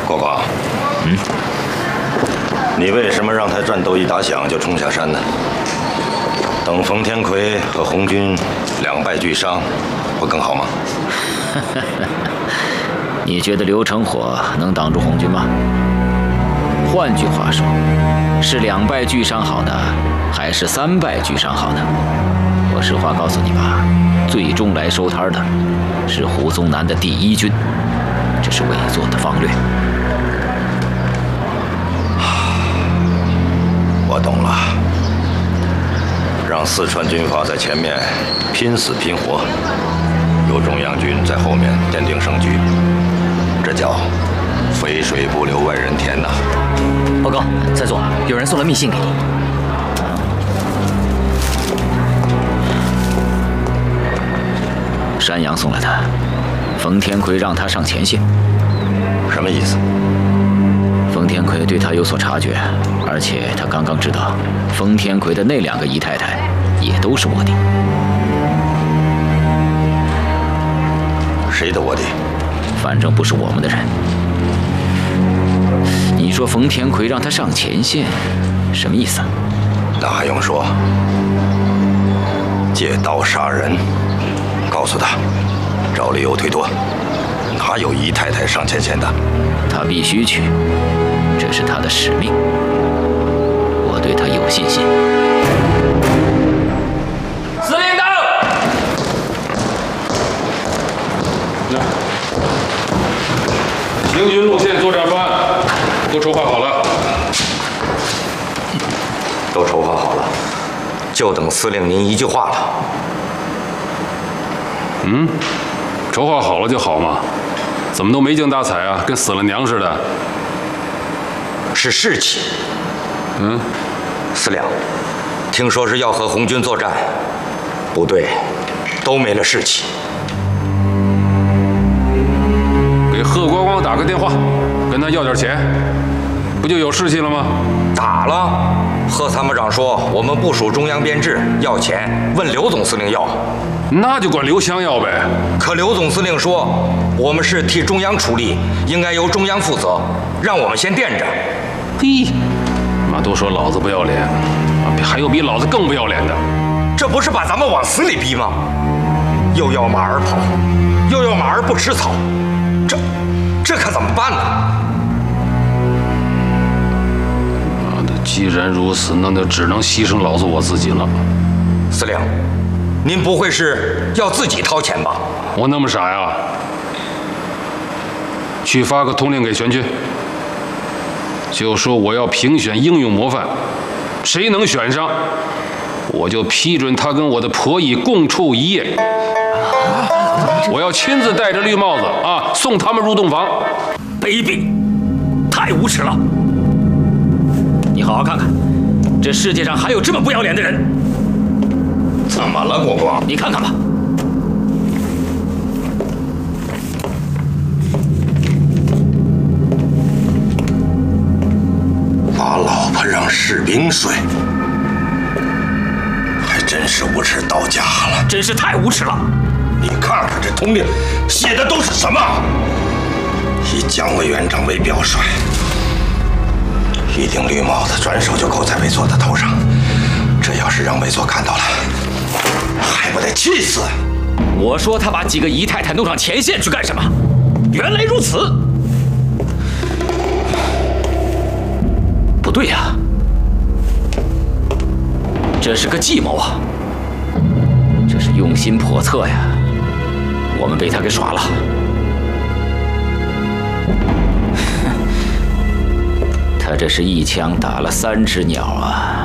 国光，你为什么让他战斗一打响就冲下山呢？等冯天魁和红军两败俱伤，不更好吗？ 你觉得刘成火能挡住红军吗？换句话说，是两败俱伤好呢，还是三败俱伤好呢？我实话告诉你吧，最终来收摊的是胡宗南的第一军，这是伪作的方略。 我懂了，让四川军阀在前面拼死拼活，由中央军在后面奠定胜局，这叫肥水不流外人田呐！ 报告，在座有人送了密信给你。 山羊送来的，冯天魁让他上前线。 什么意思？ 冯天魁对他有所察觉，而且他刚刚知道，冯天魁的那两个姨太太也都是卧底。 谁的卧底？ 反正不是我们的人。你说冯天魁让他上前线，什么意思？ 那还用说？借刀杀人，告诉他，赵立友忒多，哪有姨太太上前线的？ 他必须去，这是他的使命。我对他有信心。 司令到！行军路线、作战方案都筹划好了。 都筹划好了，就等司令您一句话了。 筹划好了就好嘛，怎么都没精打采啊，跟死了娘似的。 是士气。司令，听说是要和红军作战，部队都没了士气。 给贺国光打个电话，跟他要点钱，不就有士气了吗？ 打了。贺参谋长说我们部署中央编制，要钱，问刘总司令要。 那就管刘湘要呗。 可刘总司令说我们是替中央出力，应该由中央负责，让我们先垫着。 嘿，妈都说老子不要脸，还有比老子更不要脸的。 这不是把咱们往死里逼吗？又要马儿跑，又要马儿不吃草，这可怎么办呢？ 妈的，既然如此，那就只能牺牲老子我自己了。 司令，您不会是要自己掏钱吧？ 我那么傻呀？去发个通令给全军，就说我要评选英勇模范，谁能选上，我就批准他跟我的婆姨共处一夜。我要亲自戴着绿帽子啊，送他们入洞房。 卑鄙，太无耻了！你好好看看，这世界上还有这么不要脸的人。 怎么了，国光？ 你看看吧。 把老婆让士兵睡，还真是无耻到家了， 真是太无耻了！ 你看看这通令写的都是什么？以蒋委员长为表率，一顶绿帽子转手就扣在韦佐的头上，这要是让韦佐看到了，还不得气死？ 我说他把几个姨太太弄上前线去干什么？原来如此。不对呀，这是个计谋啊！这是用心叵测呀！我们被他给耍了。他这是一枪打了3只鸟啊！